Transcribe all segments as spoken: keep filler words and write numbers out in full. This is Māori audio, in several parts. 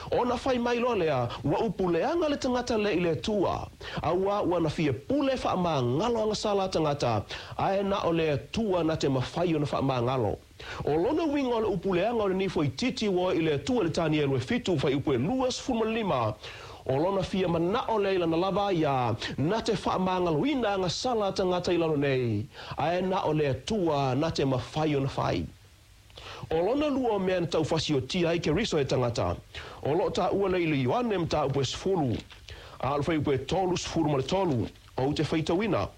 Ona fai mai lo lea, wa upuleanga le tangata le ile tua. Awa wa na fie pule wha ma ngalo anga sala tangata. Ae na o le tua na te mawhai o na wha ma ngalo. O lona winga o le upuleanga o le nifo i titi wa ile tua le tani e lue fitu fai upu e luas fuma lima. O lona fia mana o leila na lava ia, na te wha ma ngalo ina anga sala tangata ilano nei. Ae na o le tua na te mawhai o na whai. O lona lua o mea na tau whasi o tia i ke riso e tangata. O lo ta ua leila i wane mta upo e sfulu. A alwhai upo e tolu sfulu male tolu. O te whaitawina.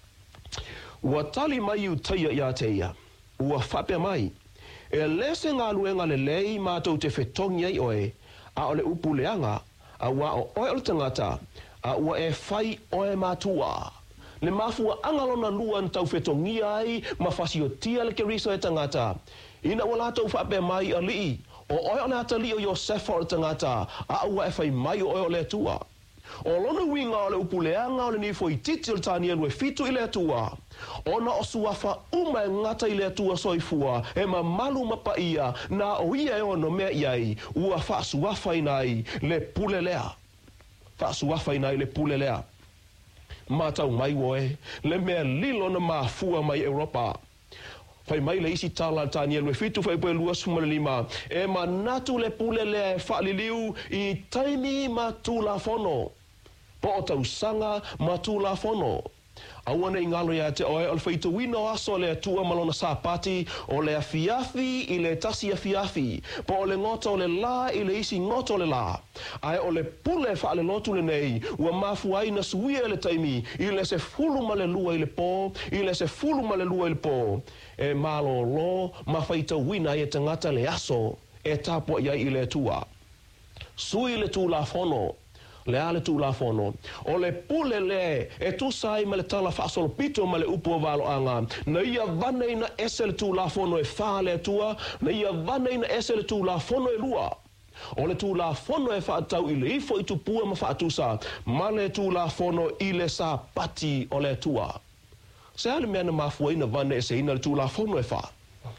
Ua tali mai u taia ia teia. Ua whapea mai. E lese ngā luenga le lei mātou te whetongi ai oe. A ole upu leanga. A ua o oe o le tangata. A ua e whai oe mātua. Le mafua angalona lua tau whetongi ai. Mawhasi o tia le ke riso e tangata. Ina ua lātou whapea mai a lii. O oe o le ata li o Iosefa o le tangata. A ua e whai mai o oe o le tua. O lona winga o le upuleanga o le nifo i titi o le tani alue fitu i le atua. Ona o suafa uma e ngata i le atua soifua e ma malu mapa ia na o ia e ono mea iai ua wha suafa inai le pule lea. Wha suafa inai le pule lea. Matau mai woe, le mea lilo na mafua mai Europa. Fai mai le isi tala tani alue fitu fai pue luas fumale lima. E manatu le pule lea e wha liliu i taimi matula fono. Po o tau sanga matula fono. Awana i ngalo ia te oe o le whaito wino aso le atua malona sāpati o le afiafi i le tasi afiafi. Po o le ngota o le la i le isi ngota o le la. Ai o le pule wha le lotu le nei ua mafuai na suia le taimi i le se fulu ma le lua i le po, i le se fulu ma le lua i le po. E malo lo ma whaito wina i e tangata le aso e tapua ia i le atua. Sui le tū la fono. Le ale tu la fono. O le pule le e tu sai ma le tala fasolo pito ma le upo valo anga. Na ia vane ina ese le tu la fono e fa le tua. Na ia vane ina ese le tu la fono e lua. O le tu la fono e fa tau i le ifo i tu pua ma fa tusa. Ma le tu la fono i le sa pati o le tua. Se ale mea na mafua ina vane ese ina le tu la fono e fa.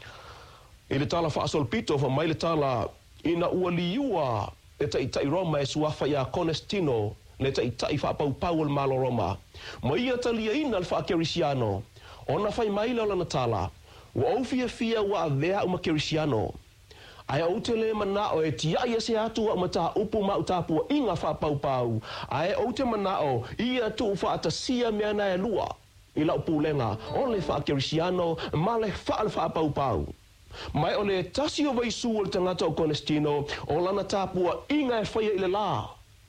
I le tala fasolo pito fa mai le tala ina ua liua. Le tai tai Roma e suafa ia Conestino, le tai tai wha pau pau al malo Roma. Ma ia talia ina al wha kerisiano. Ona whai maila o lana tala. Wa aufia fia wa avea uma kerisiano. Ai au te le mana o e tia ia se atu wa mata upu ma utapua inga wha pau pau. Ai au te mana o ia tu wha atasia mea na e lua. Ila upu lenga, o le wha kerisiano, ma le wha al wha pau pau. Mai o le tasi o vaisu o le tangata o Conestino, o lana tāpua inga e whaia i le la.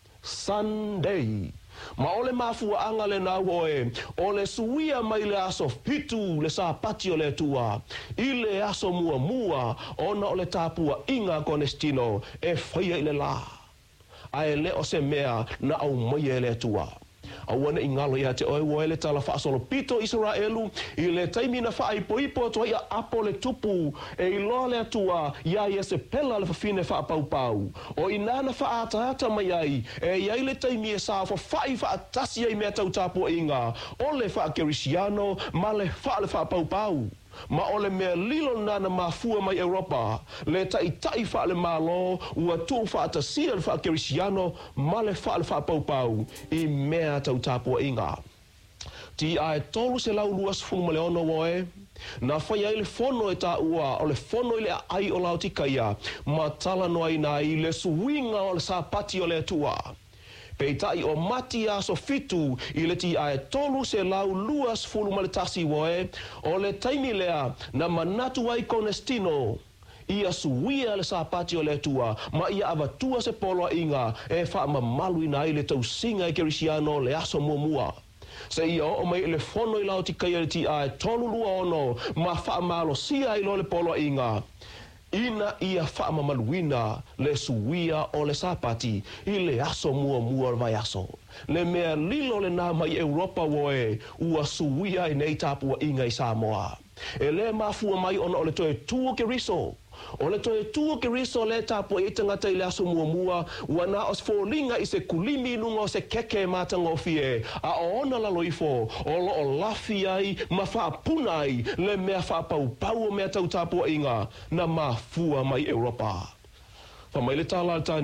Sunday. Ma o le mafua anga le nau oe, o le suia mai le aso fitu le sa pati o le tua. I le aso mua mua, ona o le tāpua inga Conestino, e whaia i le la. Ae le o se mea na au mai e le tua. Awana i ngalo ia te oe woe le tala whaasolo pito Israelu i le taimina wha ipo ipo toa ia apo le tupu e i loa le atua ia ia se pela le whawhine wha pau pau. O i nana wha ata ata mai ai e iai le taimi e sa wha whai wha atasi ai mea tau tāpua inga o le wha kerisiano ma le wha le wha pau pau. Ma ole mea lilo nana mafua mai Europa, le tai tai wha le malo, ua tu wha atasia le wha kerisiano, ma le wha le wha pau pau, i mea tau tāpua inga. Ti ae tolu se lau luas funu male ono woe, na whai ai le fono e tā ua, o le fono i le ai o lau tika ia, ma tala noa ina i le suinga o le sāpati o le tua. Peitai o mati aso fitu i le ti ae tolu se lau luas fulu ma le tasi woe, o le taimi lea na manatu ai Conestino. Ia suia le sāpati o le tua, ma ia avatua se poloa inga, e wha mamalu ina i le tau singa i kerisiano le aso muamua. Se ia o mai le fono i lau tikai le ti ae tolu lua ono, ma wha malo sia i lo le poloa inga. Ina ia wha mamaluina le suia o le sāpati i le aso mua mua vai aso. Le mea lilo le nā mai Europa woe ua suia i nei tāpua inga i Samoa. E le mafua mai ona o le toe tua ke riso. O le toe tua ke riso le tāpua i tangata i le aso mua mua ua na os fōlinga i se kulimi nunga o se keke mātanga o fie. A o ona laloifo o lo o lafi ai ma wha punai le mea wha pau pau o mea tau tāpua inga na mafua mai Europa. Wha mai le tāla